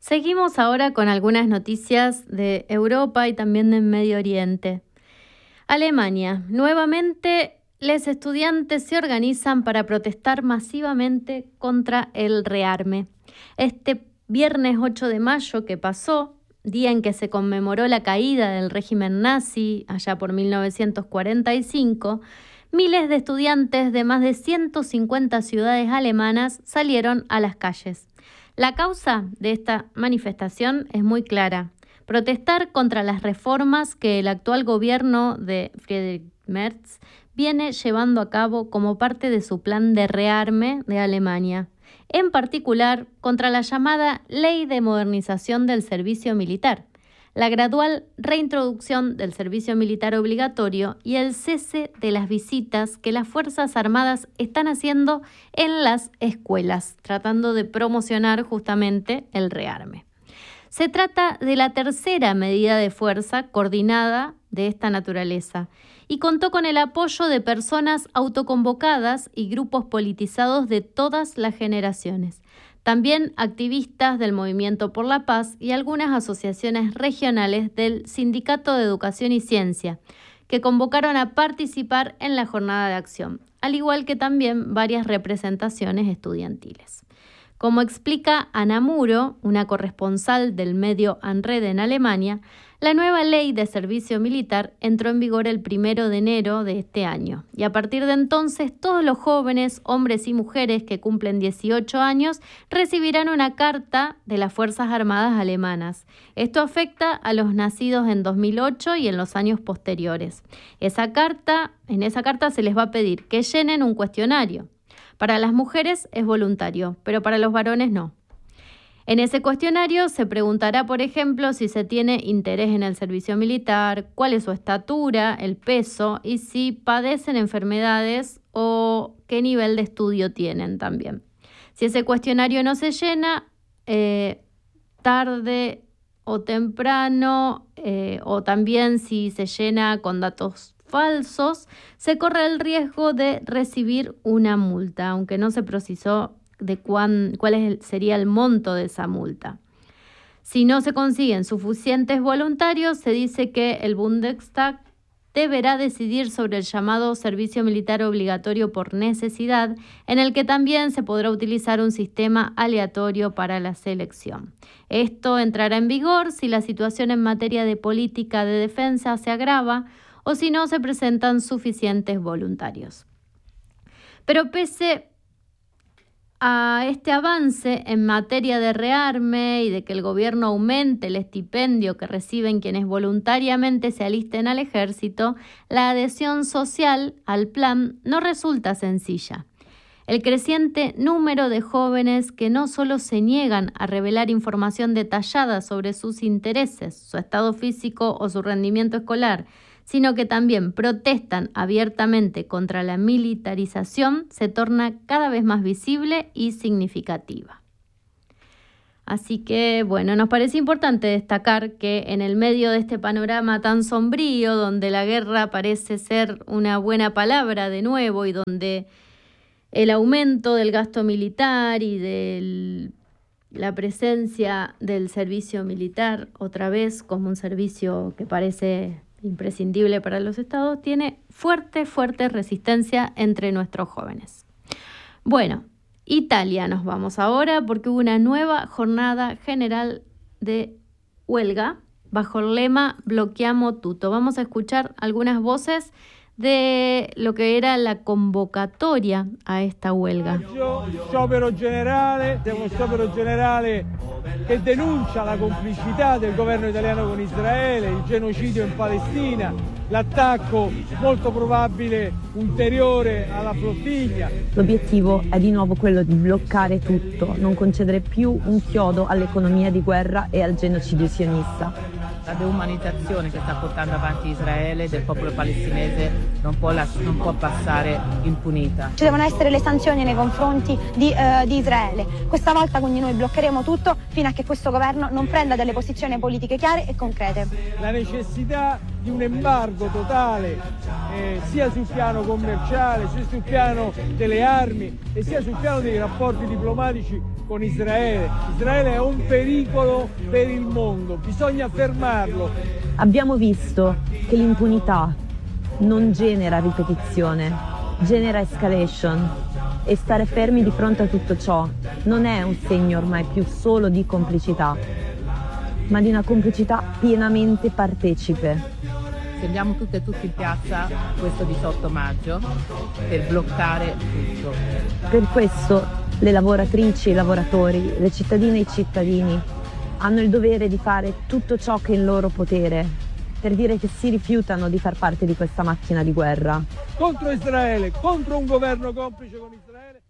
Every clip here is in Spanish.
Seguimos ahora con algunas noticias de Europa y también del Medio Oriente. Alemania. Nuevamente, los estudiantes se organizan para protestar masivamente contra el rearme. Este viernes 8 de mayo que pasó, día en que se conmemoró la caída del régimen nazi allá por 1945, miles de estudiantes de más de 150 ciudades alemanas salieron a las calles. La causa de esta manifestación es muy clara: protestar contra las reformas que el actual gobierno de Friedrich Merz viene llevando a cabo como parte de su plan de rearme de Alemania, en particular contra la llamada Ley de Modernización del Servicio Militar, la gradual reintroducción del servicio militar obligatorio y el cese de las visitas que las Fuerzas Armadas están haciendo en las escuelas, tratando de promocionar justamente el rearme. Se trata de la tercera medida de fuerza coordinada de esta naturaleza y contó con el apoyo de personas autoconvocadas y grupos politizados de todas las generaciones. También activistas del Movimiento por la Paz y algunas asociaciones regionales del Sindicato de Educación y Ciencia, que convocaron a participar en la jornada de acción, al igual que también varias representaciones estudiantiles. Como explica Ana Muro, una corresponsal del medio Anred en Alemania, la nueva ley de servicio militar entró en vigor el 1 de enero de este año y a partir de entonces todos los jóvenes, hombres y mujeres que cumplen 18 años recibirán una carta de las Fuerzas Armadas alemanas. Esto afecta a los nacidos en 2008 y en los años posteriores. En esa carta se les va a pedir que llenen un cuestionario. Para las mujeres es voluntario, pero para los varones no. En ese cuestionario se preguntará, por ejemplo, si se tiene interés en el servicio militar, cuál es su estatura, el peso y si padecen enfermedades o qué nivel de estudio tienen también. Si ese cuestionario no se llena, tarde o temprano, o también si se llena con datos falsos, se corre el riesgo de recibir una multa, aunque no se precisó de cuál sería el monto de esa multa. Si no se consiguen suficientes voluntarios, se dice que el Bundestag deberá decidir sobre el llamado servicio militar obligatorio por necesidad, en el que también se podrá utilizar un sistema aleatorio para la selección. Esto entrará en vigor si la situación en materia de política de defensa se agrava o si no se presentan suficientes voluntarios. Pero pese a este avance en materia de rearme y de que el gobierno aumente el estipendio que reciben quienes voluntariamente se alisten al ejército, la adhesión social al plan no resulta sencilla. El creciente número de jóvenes que no solo se niegan a revelar información detallada sobre sus intereses, su estado físico o su rendimiento escolar, sino que también protestan abiertamente contra la militarización, se torna cada vez más visible y significativa. Así que, nos parece importante destacar que en el medio de este panorama tan sombrío, donde la guerra parece ser una buena palabra de nuevo y donde el aumento del gasto militar y de la presencia del servicio militar, otra vez como un servicio que parece imprescindible para los estados, tiene fuerte resistencia entre nuestros jóvenes. Italia nos vamos ahora porque hubo una nueva jornada general de huelga bajo el lema Blocchiamo tutto. Vamos a escuchar algunas voces de lo que era la convocatoria a esta huelga. Sciopero generale, uno sciopero generale che denuncia la complicità del governo italiano con Israele, il genocidio in Palestina, l'attacco molto probabile ulteriore alla flottiglia. L'obiettivo è di nuovo quello di bloccare tutto, non concedere più un chiodo all'economia di guerra e al genocidio sionista. La deumanizzazione che sta portando avanti Israele del popolo palestinese non può passare impunita. Ci devono essere le sanzioni nei confronti di Israele. Questa volta quindi noi bloccheremo tutto fino a che questo governo non prenda delle posizioni politiche chiare e concrete. La necessità di di un embargo totale sia sul piano commerciale, sia sul piano delle armi e sia sul piano dei rapporti diplomatici con Israele. Israele è un pericolo per il mondo, bisogna fermarlo. Abbiamo visto che l'impunità non genera ripetizione, genera escalation. E stare fermi di fronte a tutto ciò non è un segno ormai più solo di complicità, ma di una complicità pienamente partecipe. Scendiamo tutte e tutti in piazza questo 18 maggio per bloccare tutto. Per questo le lavoratrici, i lavoratori, le cittadine e i cittadini hanno il dovere di fare tutto ciò che è in loro potere per dire che si rifiutano di far parte di questa macchina di guerra. Contro Israele, contro un gobierno cómplice con Israele.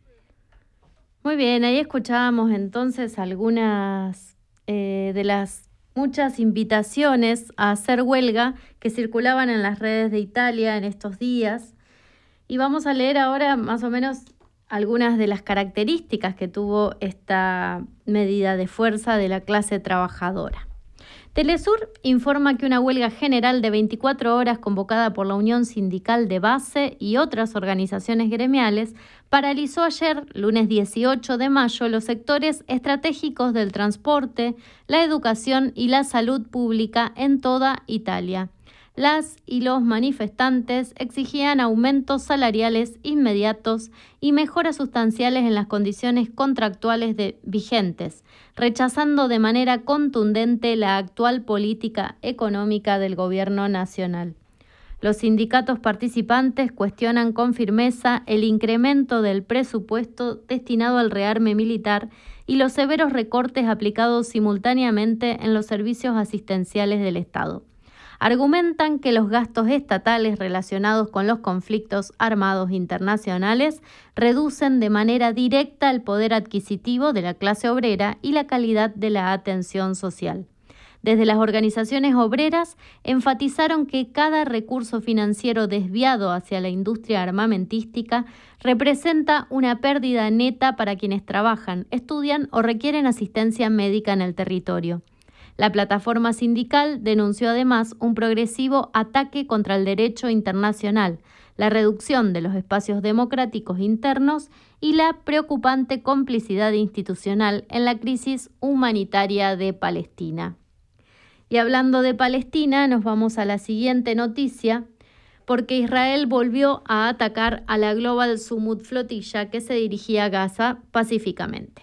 Muy bien, ahí escuchábamos entonces algunas de las muchas invitaciones a hacer huelga que circulaban en las redes de Italia en estos días. Y vamos a leer ahora más o menos algunas de las características que tuvo esta medida de fuerza de la clase trabajadora. Telesur informa que una huelga general de 24 horas convocada por la Unión Sindical de Base y otras organizaciones gremiales paralizó ayer, lunes 18 de mayo, los sectores estratégicos del transporte, la educación y la salud pública en toda Italia. Las y los manifestantes exigían aumentos salariales inmediatos y mejoras sustanciales en las condiciones contractuales vigentes, rechazando de manera contundente la actual política económica del gobierno nacional. Los sindicatos participantes cuestionan con firmeza el incremento del presupuesto destinado al rearme militar y los severos recortes aplicados simultáneamente en los servicios asistenciales del Estado. Argumentan que los gastos estatales relacionados con los conflictos armados internacionales reducen de manera directa el poder adquisitivo de la clase obrera y la calidad de la atención social. Desde las organizaciones obreras enfatizaron que cada recurso financiero desviado hacia la industria armamentística representa una pérdida neta para quienes trabajan, estudian o requieren asistencia médica en el territorio. La plataforma sindical denunció además un progresivo ataque contra el derecho internacional, la reducción de los espacios democráticos internos y la preocupante complicidad institucional en la crisis humanitaria de Palestina. Y hablando de Palestina, nos vamos a la siguiente noticia, porque Israel volvió a atacar a la Global Summut flotilla que se dirigía a Gaza pacíficamente.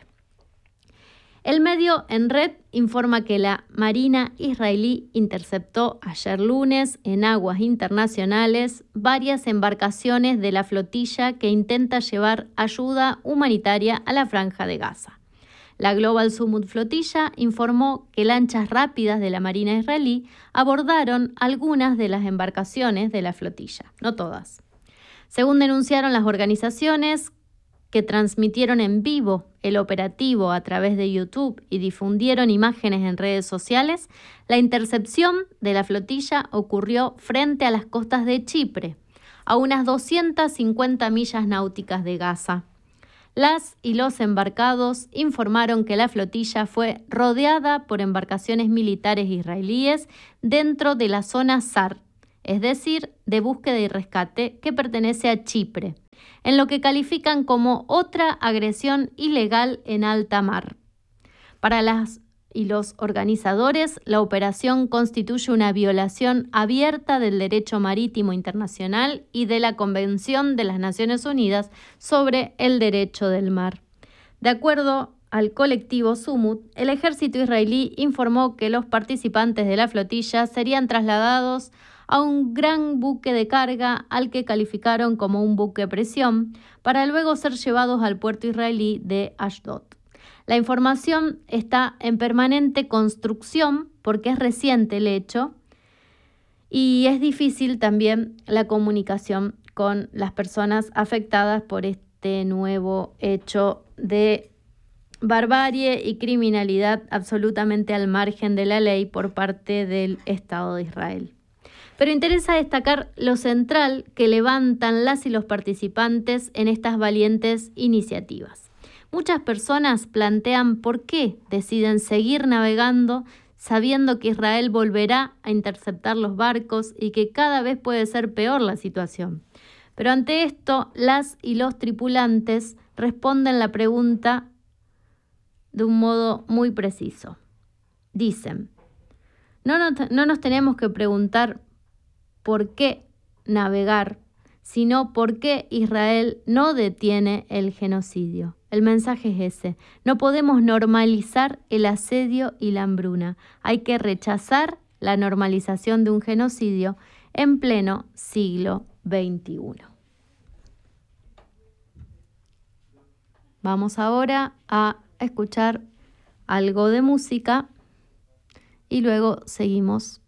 El medio En Red informa que la Marina israelí interceptó ayer lunes en aguas internacionales varias embarcaciones de la flotilla que intenta llevar ayuda humanitaria a la Franja de Gaza. La Global Summut flotilla informó que lanchas rápidas de la Marina israelí abordaron algunas de las embarcaciones de la flotilla, no todas. Según denunciaron las organizaciones que transmitieron en vivo el operativo a través de YouTube y difundieron imágenes en redes sociales, la intercepción de la flotilla ocurrió frente a las costas de Chipre, a unas 250 millas náuticas de Gaza. Las y los embarcados informaron que la flotilla fue rodeada por embarcaciones militares israelíes dentro de la zona SAR, es decir, de búsqueda y rescate, que pertenece a Chipre, en lo que califican como otra agresión ilegal en alta mar. Para las y los organizadores, la operación constituye una violación abierta del derecho marítimo internacional y de la Convención de las Naciones Unidas sobre el Derecho del Mar. De acuerdo al colectivo Summut, el ejército israelí informó que los participantes de la flotilla serían trasladados a un gran buque de carga al que calificaron como un buque presión, para luego ser llevados al puerto israelí de Ashdod. La información está en permanente construcción porque es reciente el hecho y es difícil también la comunicación con las personas afectadas por este nuevo hecho de barbarie y criminalidad absolutamente al margen de la ley por parte del Estado de Israel. Pero interesa destacar lo central que levantan las y los participantes en estas valientes iniciativas. Muchas personas plantean por qué deciden seguir navegando sabiendo que Israel volverá a interceptar los barcos y que cada vez puede ser peor la situación. Pero ante esto, las y los tripulantes responden la pregunta de un modo muy preciso. Dicen, no nos tenemos que preguntar por qué navegar, sino por qué Israel no detiene el genocidio. El mensaje es ese. No podemos normalizar el asedio y la hambruna. Hay que rechazar la normalización de un genocidio en pleno siglo XXI. Vamos ahora a escuchar algo de música y luego seguimos